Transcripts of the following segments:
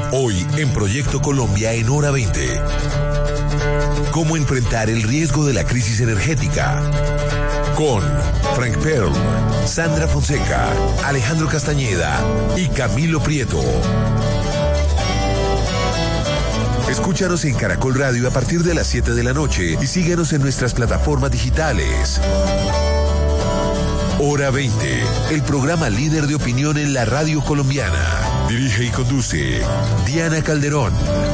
Hoy en Proyecto Colombia en Hora 20. ¿Cómo enfrentar el riesgo de la crisis energética? Con Frank Pearl, Sandra Fonseca, Alejandro Castañeda y Camilo Prieto. Escúchanos en Caracol Radio a partir de las 7 de la noche y síguenos en nuestras plataformas digitales. Hora 20, el programa líder de opinión en la radio colombiana. Dirige y conduce Diana Calderón.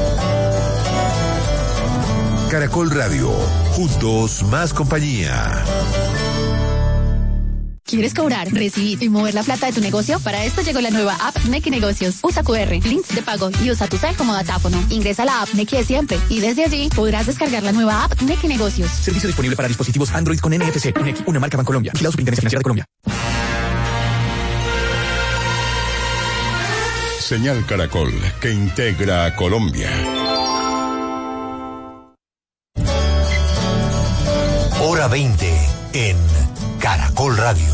Caracol Radio, juntos más compañía. ¿Quieres cobrar, recibir y mover la plata de tu negocio? Para esto llegó la nueva app Nequi Negocios. Usa QR, links de pago y usa tu cel como datáfono. Ingresa a la app Nequi de siempre y desde allí podrás descargar la nueva app Nequi Negocios. Servicio disponible para dispositivos Android con NFC. Nequi, una marca Bancolombia. Vigilado Superintendencia Financiera de Colombia. Señal Caracol, que integra a Colombia. Hora 20 en Caracol Radio.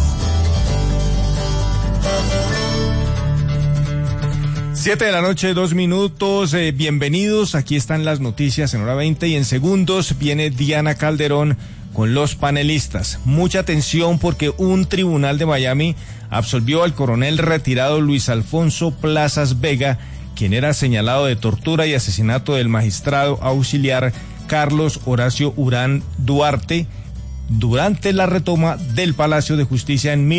7 de la noche, 2 minutos. Bienvenidos. Aquí están las noticias en Hora 20 y en segundos viene Diana Calderón con los panelistas. Mucha atención porque un tribunal de Miami absolvió al coronel retirado Luis Alfonso Plazas Vega, quien era señalado de tortura y asesinato del magistrado auxiliar Carlos Horacio Urán Duarte durante la retoma del Palacio de Justicia en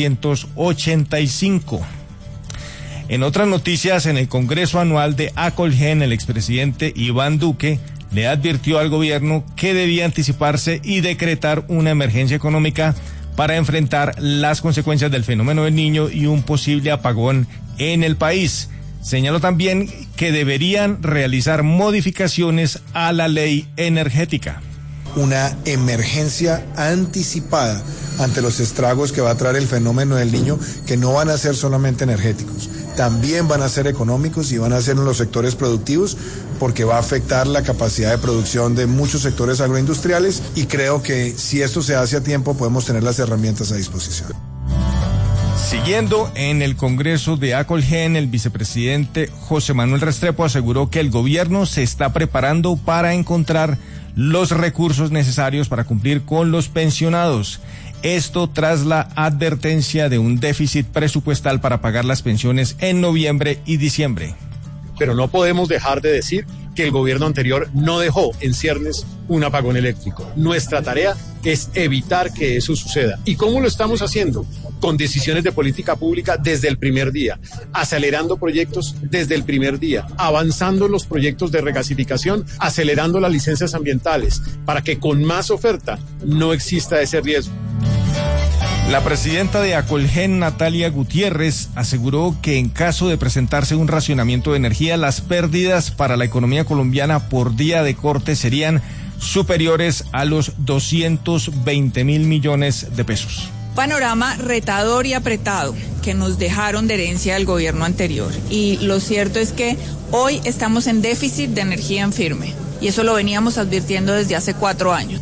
1985. En otras noticias, en el Congreso Anual de Acolgen, el expresidente Iván Duque le advirtió al gobierno que debía anticiparse y decretar una emergencia económica para enfrentar las consecuencias del fenómeno del Niño y un posible apagón en el país. Señaló también que deberían realizar modificaciones a la ley energética. Una emergencia anticipada ante los estragos que va a traer el fenómeno del Niño, que no van a ser solamente energéticos, también van a ser económicos y van a ser en los sectores productivos, porque va a afectar la capacidad de producción de muchos sectores agroindustriales, y creo que si esto se hace a tiempo podemos tener las herramientas a disposición. Siguiendo en el Congreso de Acolgen, el vicepresidente José Manuel Restrepo aseguró que el gobierno se está preparando para encontrar los recursos necesarios para cumplir con los pensionados. Esto tras la advertencia de un déficit presupuestal para pagar las pensiones en noviembre y diciembre. Pero no podemos dejar de decir que el gobierno anterior no dejó en ciernes un apagón eléctrico. Nuestra tarea es evitar que eso suceda. ¿Y cómo lo estamos haciendo? Con decisiones de política pública desde el primer día, acelerando proyectos desde el primer día, avanzando los proyectos de regasificación, acelerando las licencias ambientales, para que con más oferta no exista ese riesgo. La presidenta de Acolgen, Natalia Gutiérrez, aseguró que en caso de presentarse un racionamiento de energía, las pérdidas para la economía colombiana por día de corte serían superiores a los 220.000 millones de pesos. Panorama retador y apretado que nos dejaron de herencia del gobierno anterior. Y lo cierto es que hoy estamos en déficit de energía en firme. Y eso lo veníamos advirtiendo desde hace 4 años.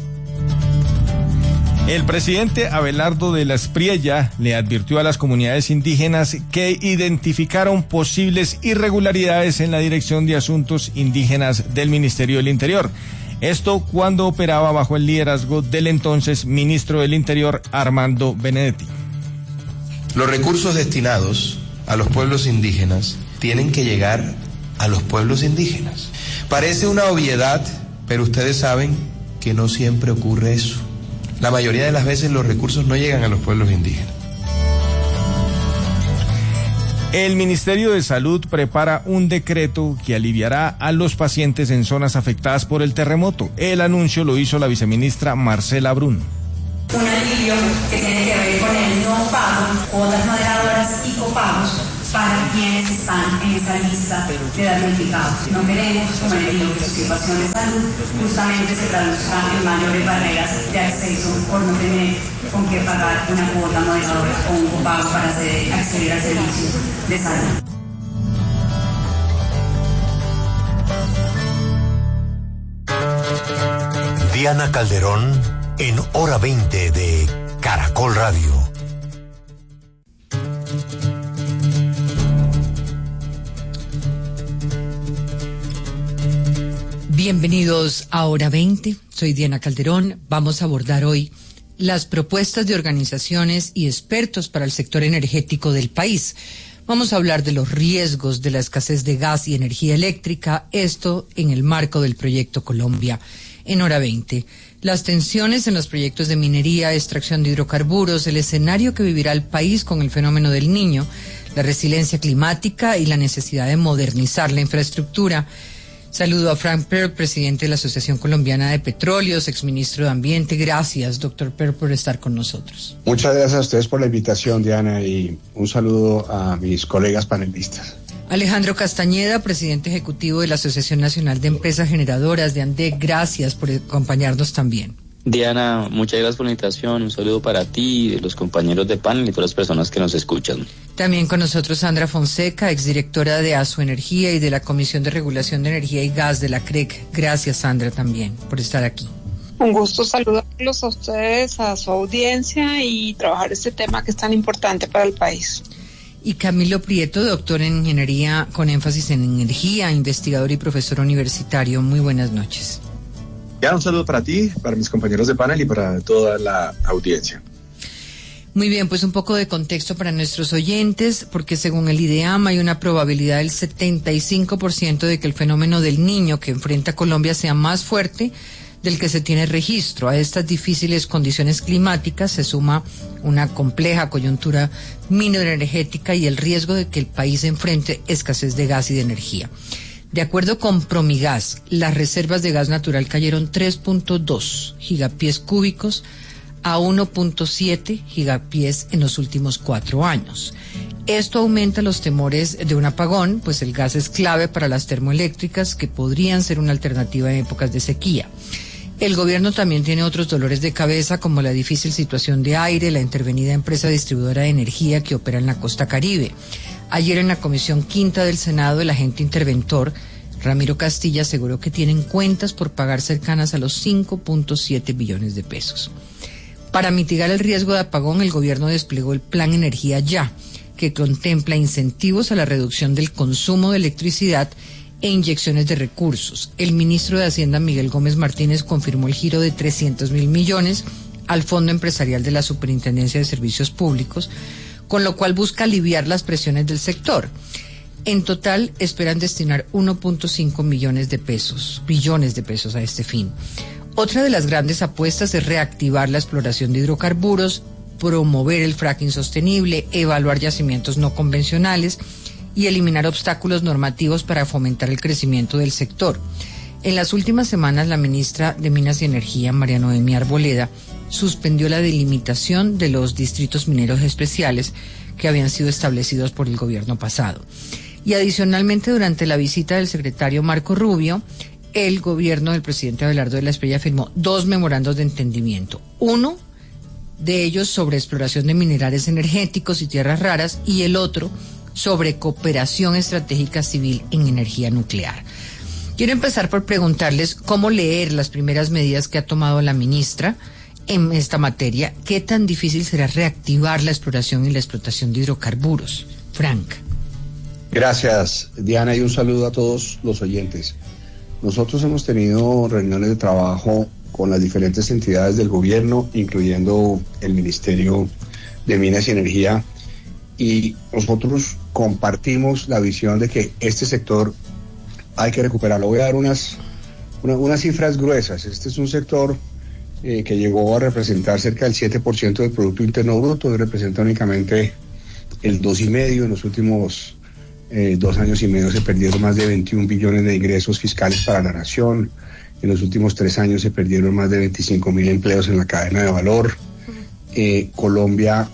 El presidente Abelardo de la Espriella le advirtió a las comunidades indígenas que identificaron posibles irregularidades en la Dirección de Asuntos Indígenas del Ministerio del Interior. Esto cuando operaba bajo el liderazgo del entonces ministro del Interior, Armando Benedetti. Los recursos destinados a los pueblos indígenas tienen que llegar a los pueblos indígenas. Parece una obviedad, pero ustedes saben que no siempre ocurre eso. La mayoría de las veces los recursos no llegan a los pueblos indígenas. El Ministerio de Salud prepara un decreto que aliviará a los pacientes en zonas afectadas por el terremoto. El anuncio lo hizo la viceministra Marcela Brun. Un alivio que tiene que ver con el no pago, cuotas moderadoras y copagos para quienes están en esa lista de damnificados. No queremos, como le digo, que su situación de salud justamente se traduzca en mayores barreras de acceso por no tener con qué pagar una cuota moderadora o un copago para acceder a servicios de salud. Diana Calderón en Hora 20 de Caracol Radio. Bienvenidos a Hora 20, soy Diana Calderón. Vamos a abordar hoy las propuestas de organizaciones y expertos para el sector energético del país. Vamos a hablar de los riesgos de la escasez de gas y energía eléctrica, esto en el marco del Proyecto Colombia. En Hora 20, las tensiones en los proyectos de minería, extracción de hidrocarburos, el escenario que vivirá el país con el fenómeno del Niño, la resiliencia climática y la necesidad de modernizar la infraestructura. Saludo a Frank Pearl, presidente de la Asociación Colombiana de Petróleos, exministro de Ambiente. Gracias, doctor Pearl, por estar con nosotros. Muchas gracias a ustedes por la invitación, Diana, y un saludo a mis colegas panelistas. Alejandro Castañeda, presidente ejecutivo de la Asociación Nacional de Empresas Generadoras de ANDEC. Gracias por acompañarnos también. Diana, muchas gracias por la invitación. Un saludo para ti, los compañeros de panel y todas las personas que nos escuchan. También con nosotros Sandra Fonseca, exdirectora de Asuenergía y de la Comisión de Regulación de Energía y Gas de la CREC. Gracias, Sandra, también por estar aquí. Un gusto saludarlos a ustedes, a su audiencia y trabajar este tema que es tan importante para el país. Y Camilo Prieto, doctor en Ingeniería con énfasis en energía, investigador y profesor universitario. Muy buenas noches. Un saludo para ti, para mis compañeros de panel y para toda la audiencia. Muy bien, pues un poco de contexto para nuestros oyentes, porque según el IDEAM hay una probabilidad del 75% de que el fenómeno del Niño que enfrenta Colombia sea más fuerte del que se tiene registro. A estas difíciles condiciones climáticas se suma una compleja coyuntura mineroenergética y el riesgo de que el país enfrente escasez de gas y de energía. De acuerdo con Promigas, las reservas de gas natural cayeron 3.2 gigapiés cúbicos a 1.7 gigapiés en los últimos 4 años. Esto aumenta los temores de un apagón, pues el gas es clave para las termoeléctricas que podrían ser una alternativa en épocas de sequía. El gobierno también tiene otros dolores de cabeza como la difícil situación de aire, la intervenida empresa distribuidora de energía que opera en la costa Caribe. Ayer en la Comisión Quinta del Senado, el agente interventor, Ramiro Castilla, aseguró que tienen cuentas por pagar cercanas a los 5.7 billones de pesos. Para mitigar el riesgo de apagón, el gobierno desplegó el Plan Energía Ya, que contempla incentivos a la reducción del consumo de electricidad e inyecciones de recursos. El ministro de Hacienda, Miguel Gómez Martínez, confirmó el giro de 300.000 millones al Fondo Empresarial de la Superintendencia de Servicios Públicos, con lo cual busca aliviar las presiones del sector. En total, esperan destinar 1.5 billones de pesos a este fin. Otra de las grandes apuestas es reactivar la exploración de hidrocarburos, promover el fracking sostenible, evaluar yacimientos no convencionales y eliminar obstáculos normativos para fomentar el crecimiento del sector. En las últimas semanas, la ministra de Minas y Energía, María Noemí Arboleda, suspendió la delimitación de los distritos mineros especiales que habían sido establecidos por el gobierno pasado. Y adicionalmente, durante la visita del secretario Marco Rubio, el gobierno del presidente Abelardo de la Espriella firmó 2 memorandos de entendimiento. Uno de ellos sobre exploración de minerales energéticos y tierras raras y el otro sobre cooperación estratégica civil en energía nuclear. Quiero empezar por preguntarles cómo leer las primeras medidas que ha tomado la ministra en esta materia. ¿Qué tan difícil será reactivar la exploración y la explotación de hidrocarburos? Frank. Gracias, Diana, y un saludo a todos los oyentes. Nosotros hemos tenido reuniones de trabajo con las diferentes entidades del gobierno, incluyendo el Ministerio de Minas y Energía, y nosotros compartimos la visión de que este sector hay que recuperarlo. Voy a dar unas cifras gruesas. Este es un sector que llegó a representar cerca del 7% del Producto Interno Bruto, y representa únicamente el 2,5%. En los últimos 2 años y medio se perdieron más de 21 billones de ingresos fiscales para la nación. En los últimos 3 años se perdieron más de 25.000 empleos en la cadena de valor. Colombia,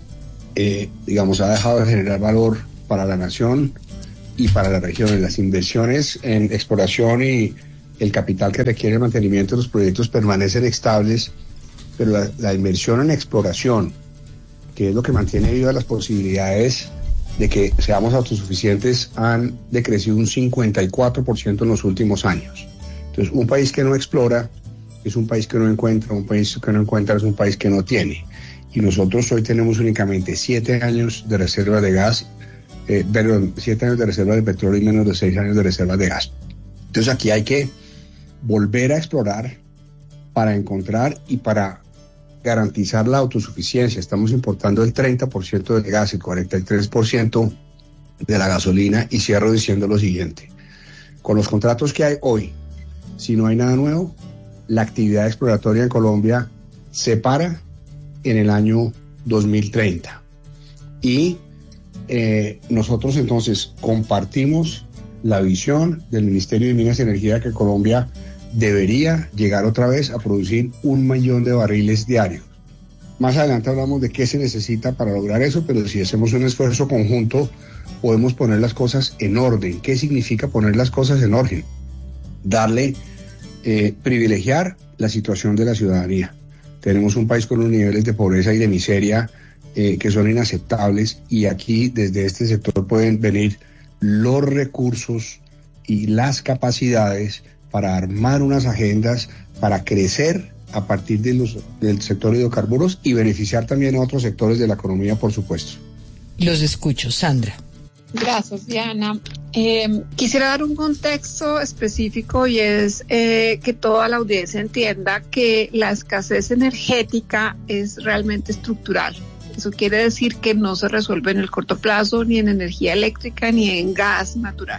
ha dejado de generar valor para la nación y para la región. Las inversiones en exploración y el capital que requiere el mantenimiento de los proyectos permanecen estables, pero la inversión en exploración, que es lo que mantiene vivas las posibilidades de que seamos autosuficientes, han decrecido un 54% en los últimos años. Entonces, un país que no explora es un país que no encuentra, un país que no encuentra es un país que no tiene. Y nosotros hoy tenemos únicamente 7 años de reserva de gas, 7 años de reserva de petróleo y menos de 6 años de reserva de gas. Entonces aquí hay que volver a explorar para encontrar y para garantizar la autosuficiencia. Estamos importando el 30% del gas, el 43% de la gasolina, y cierro diciendo lo siguiente: con los contratos que hay hoy, si no hay nada nuevo, la actividad exploratoria en Colombia se para en el año 2030. Y nosotros entonces compartimos la visión del Ministerio de Minas y Energía, que Colombia debería llegar otra vez a producir 1 millón de barriles diarios. Más adelante hablamos de qué se necesita para lograr eso, pero si hacemos un esfuerzo conjunto, podemos poner las cosas en orden. ¿Qué significa poner las cosas en orden? Darle, privilegiar la situación de la ciudadanía. Tenemos un país con unos niveles de pobreza y de miseria que son inaceptables, y aquí desde este sector pueden venir los recursos y las capacidades para armar unas agendas para crecer a partir del sector hidrocarburos y beneficiar también a otros sectores de la economía, por supuesto. Los escucho, Sandra. Gracias, Diana. Quisiera dar un contexto específico, y es que toda la audiencia entienda que la escasez energética es realmente estructural. Eso quiere decir que no se resuelve en el corto plazo, ni en energía eléctrica, ni en gas natural.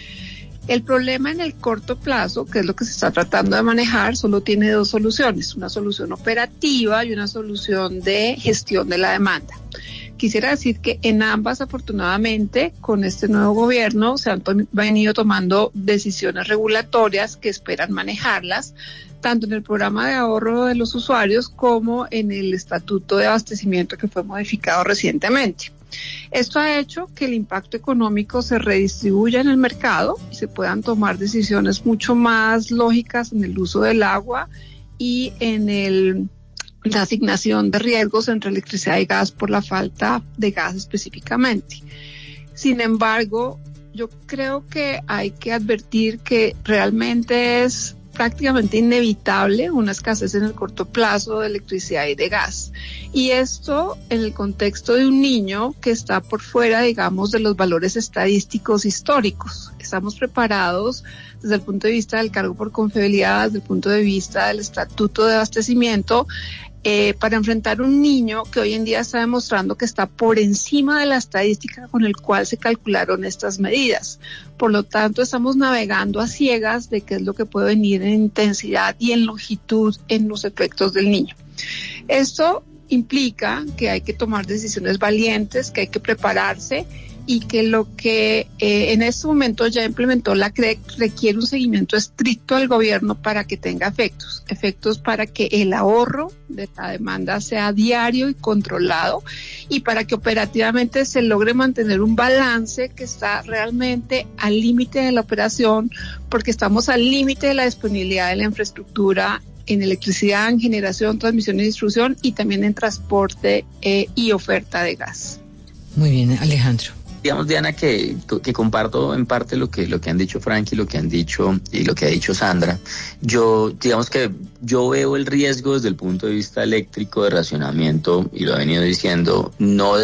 El problema en el corto plazo, que es lo que se está tratando de manejar, solo tiene 2 soluciones: una solución operativa y una solución de gestión de la demanda. Quisiera decir que en ambas, afortunadamente, con este nuevo gobierno se han venido tomando decisiones regulatorias que esperan manejarlas, tanto en el programa de ahorro de los usuarios como en el estatuto de abastecimiento, que fue modificado recientemente. Esto ha hecho que el impacto económico se redistribuya en el mercado y se puedan tomar decisiones mucho más lógicas en el uso del agua y en la asignación de riesgos entre electricidad y gas por la falta de gas específicamente. Sin embargo, yo creo que hay que advertir que realmente es prácticamente inevitable una escasez en el corto plazo de electricidad y de gas. Y esto en el contexto de un niño que está por fuera, digamos, de los valores estadísticos históricos. Estamos preparados desde el punto de vista del cargo por confiabilidad, desde el punto de vista del estatuto de abastecimiento, para enfrentar un niño que hoy en día está demostrando que está por encima de la estadística con el cual se calcularon estas medidas. Por lo tanto, estamos navegando a ciegas de qué es lo que puede venir en intensidad y en longitud en los efectos del niño. Esto implica que hay que tomar decisiones valientes, que hay que prepararse, y que lo que en este momento ya implementó la CREC requiere un seguimiento estricto del gobierno para que tenga efectos para que el ahorro de la demanda sea diario y controlado, y para que operativamente se logre mantener un balance que está realmente al límite de la operación, porque estamos al límite de la disponibilidad de la infraestructura en electricidad, en generación, transmisión y distribución, y también en transporte y oferta de gas. Muy bien, Alejandro. Digamos, Diana, que comparto en parte lo que han dicho Frank y lo que han dicho y lo que ha dicho Sandra. Digamos que yo veo el riesgo desde el punto de vista eléctrico de racionamiento, y lo he venido diciendo, no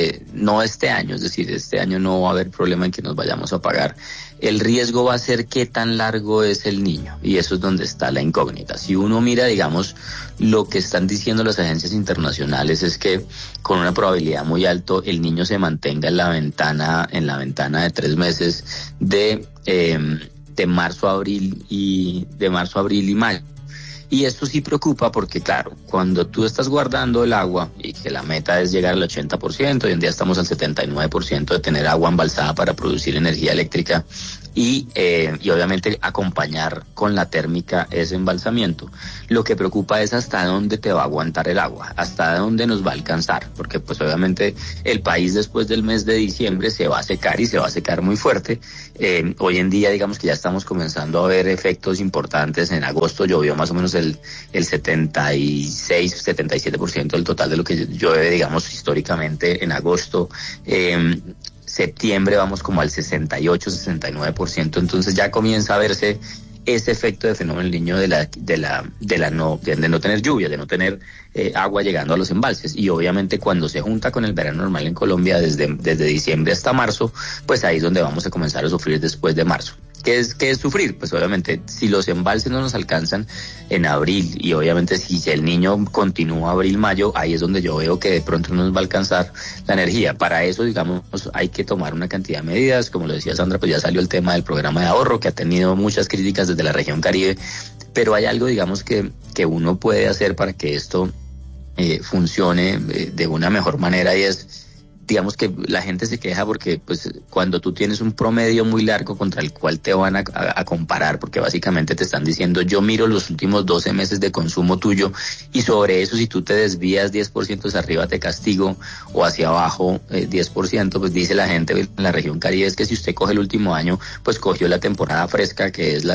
este año, es decir, este año no va a haber problema en que nos vayamos a pagar. El riesgo va a ser qué tan largo es el niño, y eso es donde está la incógnita. Si uno mira, digamos, lo que están diciendo las agencias internacionales es que con una probabilidad muy alta el niño se mantenga en la ventana de 3 meses de marzo a abril y mayo. Y esto sí preocupa porque, claro, cuando tú estás guardando el agua y que la meta es llegar al 80%, hoy en día estamos al 79% de tener agua embalsada para producir energía eléctrica, y obviamente acompañar con la térmica ese embalsamiento. Lo que preocupa es hasta dónde te va a aguantar el agua, hasta dónde nos va a alcanzar, porque pues obviamente el país después del mes de diciembre se va a secar, y se va a secar muy fuerte. Hoy en día digamos que ya estamos comenzando a ver efectos importantes. En agosto llovió más o menos el 76-77% del total de lo que llueve, digamos, históricamente en agosto. Septiembre vamos como al 68-69%, entonces ya comienza a verse ese efecto de fenómeno del niño de no tener lluvia, de no tener agua llegando a los embalses. Y obviamente cuando se junta con el verano normal en Colombia desde diciembre hasta marzo, pues ahí es donde vamos a comenzar a sufrir después de marzo. ¿Qué es sufrir? Pues obviamente, si los embalses no nos alcanzan en abril, y obviamente si el niño continúa abril-mayo, ahí es donde yo veo que de pronto no nos va a alcanzar la energía. Para eso, digamos, hay que tomar una cantidad de medidas. Como lo decía Sandra, pues ya salió el tema del programa de ahorro, que ha tenido muchas críticas desde la región Caribe, pero hay algo, digamos, que uno puede hacer para que esto funcione de una mejor manera, y es, digamos, que la gente se queja porque pues cuando tú tienes un promedio muy largo contra el cual te van a comparar, porque básicamente te están diciendo, yo miro los últimos 12 meses de consumo tuyo y sobre eso, si tú te desvías 10% hacia arriba te castigo, o hacia abajo 10%, pues dice la gente en la región Caribe, es que si usted coge el último año, pues cogió la temporada fresca, que es la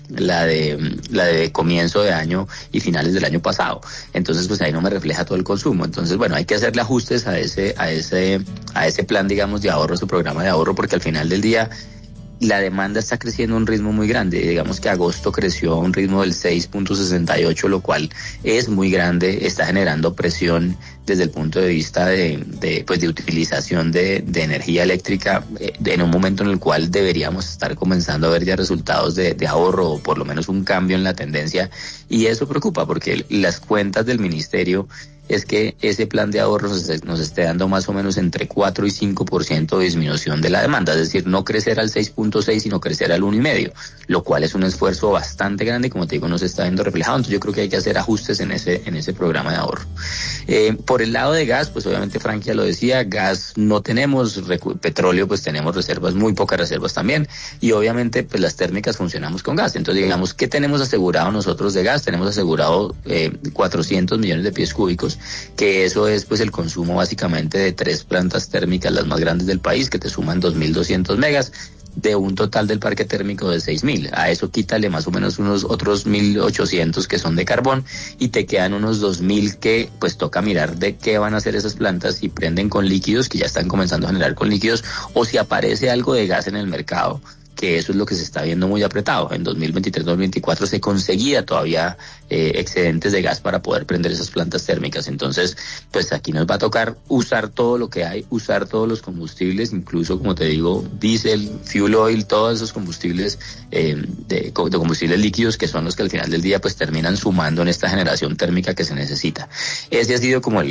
de comienzo de año y finales del año pasado, entonces pues ahí no me refleja todo el consumo. Entonces, bueno, hay que hacerle ajustes a ese plan, digamos, de ahorro, su programa de ahorro, porque al final del día la demanda está creciendo a un ritmo muy grande. Digamos que agosto creció a un ritmo del 6.68, lo cual es muy grande, está generando presión desde el punto de vista de utilización de energía eléctrica, en un momento en el cual deberíamos estar comenzando a ver ya resultados de ahorro, o por lo menos un cambio en la tendencia, y eso preocupa porque las cuentas del ministerio es que ese plan de ahorros nos esté dando más o menos entre 4 y 5% de disminución de la demanda, es decir, no crecer al 6.6, sino crecer al 1.5, lo cual es un esfuerzo bastante grande y, como te digo, no se está viendo reflejado. Entonces yo creo que hay que hacer ajustes en ese programa de ahorro. Por el lado de gas, pues obviamente Frank ya lo decía, gas no tenemos, petróleo pues tenemos reservas, muy pocas reservas también, y obviamente pues las térmicas funcionamos con gas. Entonces, digamos, ¿qué tenemos asegurado nosotros de gas? Tenemos asegurado 400 millones de pies cúbicos, que eso es pues el consumo básicamente de 3 plantas térmicas, las más grandes del país, que te suman 2.200 megas, de un total del parque térmico de 6.000. A eso quítale más o menos unos otros 1.800 que son de carbón, y te quedan unos 2.000 que pues toca mirar de qué van a hacer esas plantas, si prenden con líquidos, que ya están comenzando a generar con líquidos, o si aparece algo de gas en el mercado, que eso es lo que se está viendo muy apretado. En 2023-2024 se conseguía todavía excedentes de gas para poder prender esas plantas térmicas. Entonces, pues aquí nos va a tocar usar todo lo que hay, usar todos los combustibles, incluso, como te digo, diésel, fuel oil, todos esos combustibles de combustibles líquidos, que son los que al final del día pues terminan sumando en esta generación térmica que se necesita. Ese ha sido como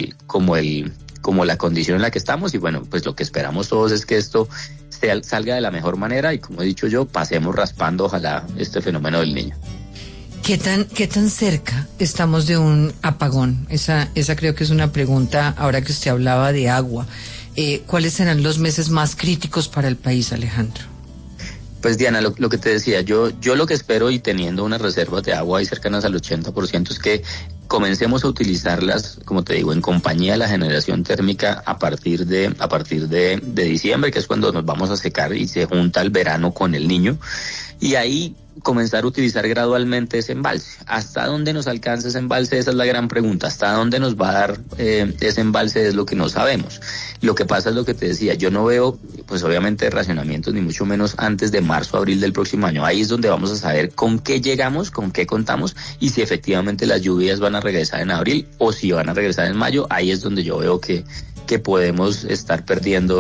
la condición en la que estamos, y bueno, pues lo que esperamos todos es que esto salga de la mejor manera, y como he dicho yo, pasemos raspando, ojalá, este fenómeno del niño. ¿Qué tan cerca estamos de un apagón? Esa creo que es una pregunta, ahora que usted hablaba de agua. ¿Cuáles serán los meses más críticos para el país, Alejandro? Pues Diana, lo que te decía, yo lo que espero, y teniendo unas reservas de agua ahí cercanas al 80%, es que comencemos a utilizarlas, como te digo, en compañía de la generación térmica a partir de diciembre, que es cuando nos vamos a secar y se junta el verano con el niño, y ahí comenzar a utilizar gradualmente ese embalse. ¿Hasta dónde nos alcanza ese embalse? Esa es la gran pregunta. ¿Hasta dónde nos va a dar ese embalse? Es lo que no sabemos. Lo que pasa es lo que te decía, yo no veo, pues obviamente, racionamientos, ni mucho menos antes de marzo, abril del próximo año. Ahí es donde vamos a saber con qué llegamos, con qué contamos, y si efectivamente las lluvias van a regresar en abril o si van a regresar en mayo. Ahí es donde yo veo que podemos estar perdiendo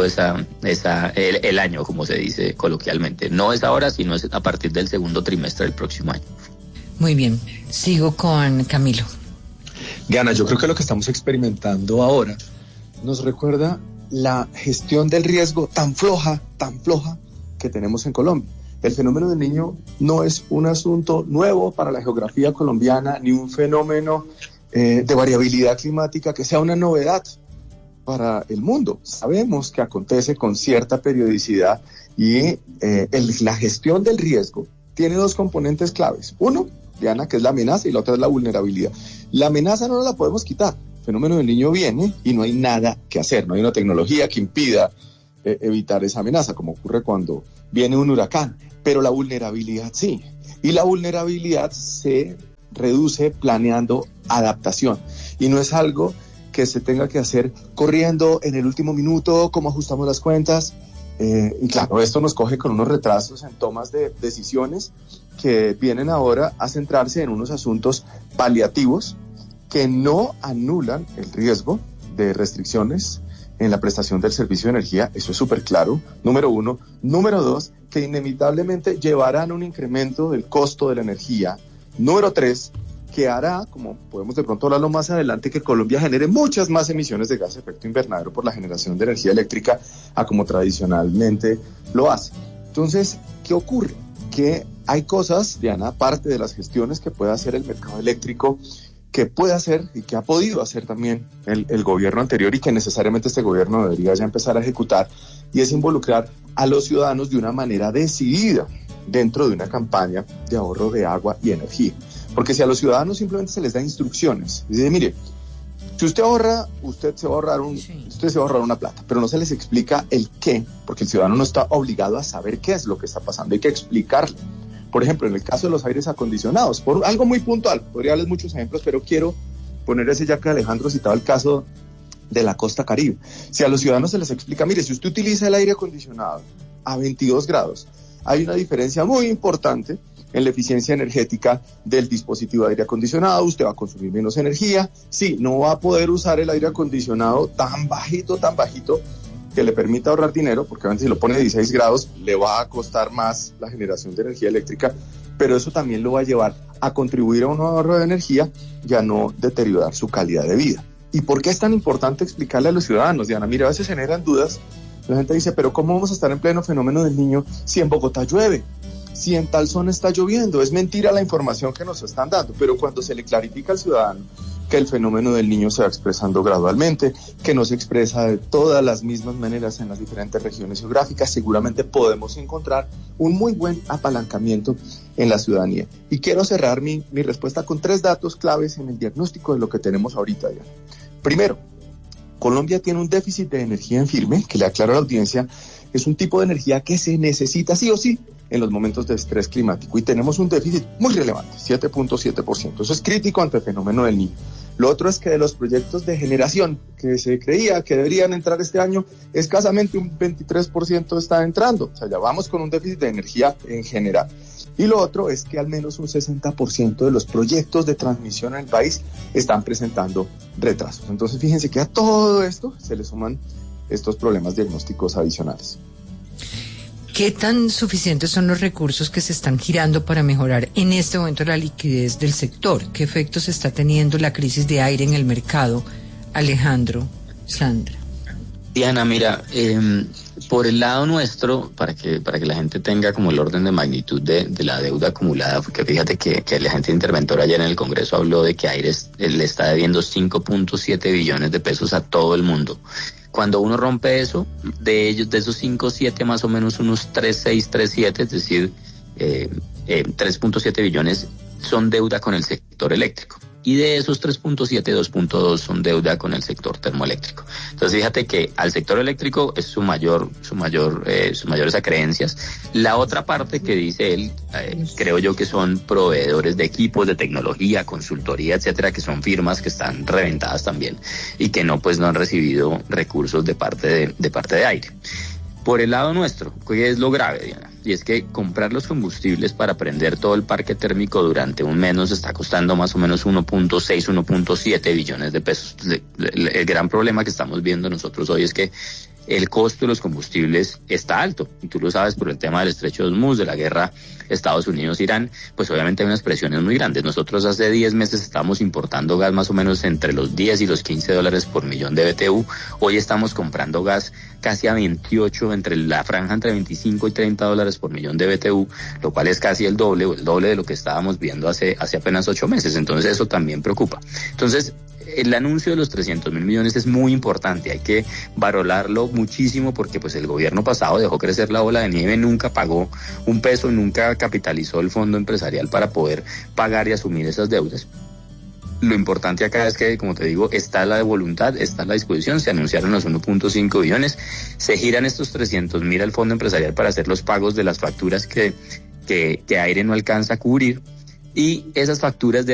el año, como se dice coloquialmente. No es ahora, sino es a partir del segundo trimestre del próximo año. Muy bien, sigo con Camilo. Diana, yo creo que lo que estamos experimentando ahora nos recuerda la gestión del riesgo tan floja que tenemos en Colombia. El fenómeno del niño no es un asunto nuevo para la geografía colombiana, ni un fenómeno de variabilidad climática que sea una novedad para el mundo. Sabemos que acontece con cierta periodicidad, y la gestión del riesgo tiene 2 componentes claves. Uno, Diana, que es la amenaza, y la otra es la vulnerabilidad. La amenaza no la podemos quitar. El fenómeno del niño viene y no hay nada que hacer. No hay una tecnología que impida evitar esa amenaza, como ocurre cuando viene un huracán. Pero la vulnerabilidad sí. Y la vulnerabilidad se reduce planeando adaptación. Y no es algo que se tenga que hacer corriendo en el último minuto, cómo ajustamos las cuentas. Y claro, esto nos coge con unos retrasos en tomas de decisiones que vienen ahora a centrarse en unos asuntos paliativos que no anulan el riesgo de restricciones en la prestación del servicio de energía, eso es súper claro, número uno. Número dos, que inevitablemente llevarán un incremento del costo de la energía. Número tres, que hará, como podemos de pronto hablarlo más adelante, que Colombia genere muchas más emisiones de gas de efecto invernadero por la generación de energía eléctrica a como tradicionalmente lo hace. Entonces, ¿qué ocurre? Que hay cosas, Diana, aparte de las gestiones que puede hacer el mercado eléctrico, que puede hacer y que ha podido hacer también el gobierno anterior y que necesariamente este gobierno debería ya empezar a ejecutar, y es involucrar a los ciudadanos de una manera decidida dentro de una campaña de ahorro de agua y energía. Porque si a los ciudadanos simplemente se les da instrucciones, dice, mire, si usted ahorra, usted se va a ahorrar una plata, pero no se les explica el qué, porque el ciudadano no está obligado a saber qué es lo que está pasando, hay que explicarle. Por ejemplo, en el caso de los aires acondicionados, por algo muy puntual, podría darles muchos ejemplos, pero quiero poner ese ya que Alejandro citaba el caso de la costa Caribe. Si a los ciudadanos se les explica, mire, si usted utiliza el aire acondicionado a 22 grados, hay una diferencia muy importante en la eficiencia energética del dispositivo de aire acondicionado, usted va a consumir menos energía, sí, no va a poder usar el aire acondicionado tan bajito, que le permita ahorrar dinero, porque obviamente si lo pone a 16 grados, le va a costar más la generación de energía eléctrica, pero eso también lo va a llevar a contribuir a un ahorro de energía y a no deteriorar su calidad de vida. ¿Y por qué es tan importante explicarle a los ciudadanos, Diana? Mira, a veces generan dudas, la gente dice, pero ¿cómo vamos a estar en pleno fenómeno del Niño si en Bogotá llueve? Si en tal zona está lloviendo, es mentira la información que nos están dando, pero cuando se le clarifica al ciudadano que el fenómeno del Niño se va expresando gradualmente, que no se expresa de todas las mismas maneras en las diferentes regiones geográficas, seguramente podemos encontrar un muy buen apalancamiento en la ciudadanía. Y quiero cerrar mi respuesta con 3 datos claves en el diagnóstico de lo que tenemos ahorita, Diana. Primero, Colombia tiene un déficit de energía en firme, que le aclaro a la audiencia, es un tipo de energía que se necesita sí o sí en los momentos de estrés climático, y tenemos un déficit muy relevante, 7.7%. Eso es crítico ante el fenómeno del Niño. Lo otro es que de los proyectos de generación que se creía que deberían entrar este año, escasamente un 23% está entrando. O sea, ya vamos con un déficit de energía en general. Y lo otro es que al menos un 60% de los proyectos de transmisión en el país están presentando retrasos. Entonces, fíjense que a todo esto se le suman estos problemas diagnósticos adicionales. ¿Qué tan suficientes son los recursos que se están girando para mejorar en este momento la liquidez del sector? ¿Qué efectos está teniendo la crisis de aire en el mercado? Alejandro, Sandra. Diana, mira, por el lado nuestro, para que la gente tenga como el orden de magnitud de la deuda acumulada, porque fíjate que el agente interventor ayer en el Congreso habló de que Aires le está debiendo 5.7 billones de pesos a todo el mundo. Cuando uno rompe eso, de esos 5.7 más o menos unos 3.6, 3.7, es decir, 3.7 billones son deuda con el sector eléctrico. Y de esos 3.7, 2.2 son deuda con el sector termoeléctrico. Entonces fíjate que al sector eléctrico es su mayores acreencias. La otra parte que dice él, creo yo que son proveedores de equipos de tecnología, consultoría, etcétera, que son firmas que están reventadas también y que no han recibido recursos de parte de Aire. Por el lado nuestro, ¿qué es lo grave, Diana? Y es que comprar los combustibles para prender todo el parque térmico durante un mes nos está costando más o menos 1.6, 1.7 billones de pesos. El gran problema que estamos viendo nosotros hoy es que el costo de los combustibles está alto. Y tú lo sabes por el tema del estrecho de Hormuz, de la guerra Estados Unidos-Irán, pues obviamente hay unas presiones muy grandes. Nosotros hace 10 meses estábamos importando gas más o menos entre los 10 y los 15 dólares por millón de BTU. Hoy estamos comprando gas casi a 28, entre la franja entre 25 y 30 dólares por millón de BTU, lo cual es casi el doble de lo que estábamos viendo hace apenas 8 meses. Entonces eso también preocupa. Entonces, el anuncio de los 300.000 millones es muy importante, hay que valorarlo muchísimo porque pues el gobierno pasado dejó crecer la bola de nieve, nunca pagó un peso, nunca capitalizó el fondo empresarial para poder pagar y asumir esas deudas. Lo importante acá es que, como te digo, está la voluntad, está la disposición, se anunciaron los 1.5 billones, se giran estos 300.000 al fondo empresarial para hacer los pagos de las facturas que Aire no alcanza a cubrir, y esas facturas